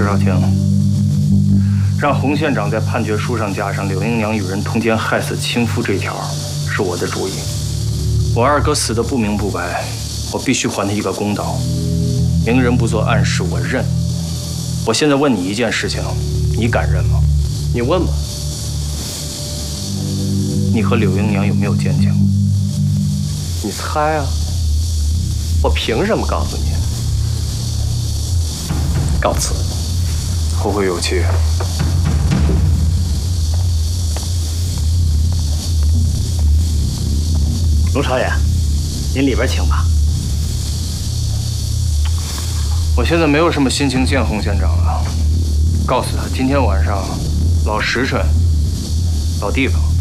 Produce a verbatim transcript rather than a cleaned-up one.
少卿，让洪县长在判决书上加上柳英娘与人通奸害死亲夫这条，是我的主意。我二哥死得不明不白，我必须还他一个公道。明人不做暗事，我认。我现在问你一件事情，你敢认吗？ 你问吧。 你和柳英娘有没有奸情？ 你猜啊！我凭什么告诉你？告辞。 后会有期。 卢朝爷，您里边请吧。 我现在没有什么心情见洪县长了。告诉他，今天晚上老时辰、老地方。